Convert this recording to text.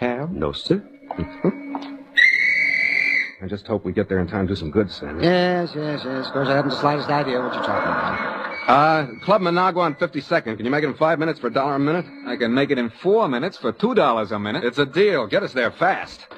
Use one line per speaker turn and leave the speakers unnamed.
cab?
No, sir.
I just hope we get there in time to do some good, Sammy.
Yes. Of course, I haven't the slightest idea what you're talking about.
Club Managua on 52nd. Can you make it in 5 minutes for $1 a minute?
I can make it in 4 minutes for $2 a minute.
It's a deal. Get us there fast.